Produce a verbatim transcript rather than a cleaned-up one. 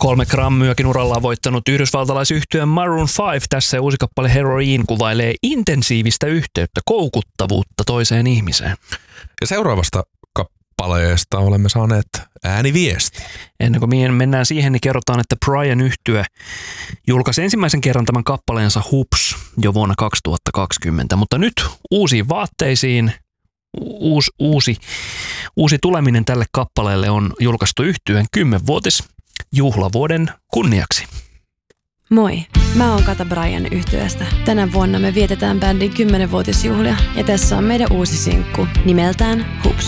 Kolme Grammyäkin urallaan voittanut yhdysvaltalaisyhtyeen Maroon viisi tässä uusi kappale Heroin kuvailee intensiivistä yhteyttä, koukuttavuutta toiseen ihmiseen. Ja seuraavasta kappaleesta olemme saaneet ääniviesti. Ennen kuin mennään siihen, niin kerrotaan, että Brian yhtye julkaisi ensimmäisen kerran tämän kappaleensa Hoops jo vuonna kaksituhattakaksikymmentä, mutta nyt uusiin vaatteisiin, uusi, uusi, uusi tuleminen tälle kappaleelle on julkaistu yhtyeen kymmenvuotis juhlavuoden kunniaksi. Moi, mä oon Kata Brian yhtyeestä. Tänä vuonna me vietetään bändin kymmenvuotisjuhlia ja tässä on meidän uusi sinkku nimeltään Hoops.